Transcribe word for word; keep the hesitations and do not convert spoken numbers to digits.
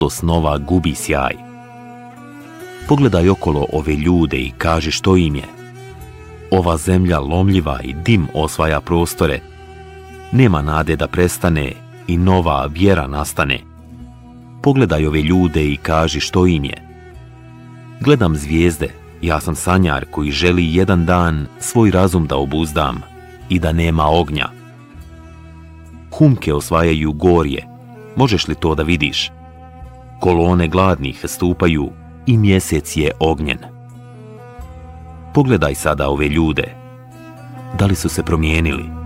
snova gubi sjaj. Pogledaj okolo ove ljude i kaži što im je. Ova zemlja lomljiva i dim osvaja prostore. Nema nade da prestane i nova vjera nastane. Pogledaj ove ljude i kaži što im je. Gledam zvijezde, ja sam sanjar koji želi jedan dan svoj razum da obuzdam i da nema ognja. Humke osvajaju gorje, možeš li to da vidiš? Kolone gladnih stupaju i mjesec je ognjen. Pogledaj sada ove ljude. Da li su se promijenili?